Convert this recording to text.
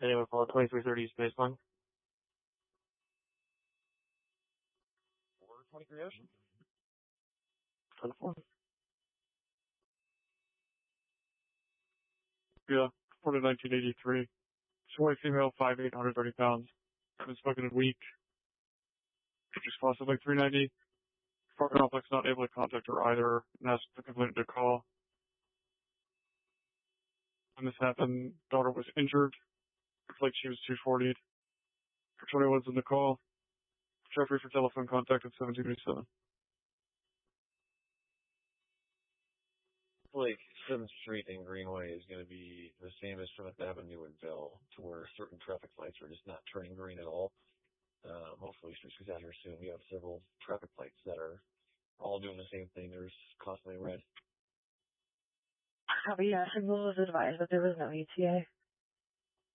Anyone follow 2330 East Baseline? Or 23 Ocean. 10-4. Yeah, reported 1983. White female, 5'8", 130 pounds. Been smoking in week. Just cost of like $390. Apartment complex not able to contact her either, and asked the complainant to call. When this happened, daughter was injured. Looks like she was 240'd. Attorney was in the call. Jeffrey for telephone contact at 1787. Like 7th Street and Greenway is going to be the same as 7th Avenue in Bell, to where certain traffic lights are just not turning green at all. Hopefully Street's out here soon. We have several traffic lights that are all doing the same thing. They're constantly red. Copy, yeah. Signal was advised that there was no ETA.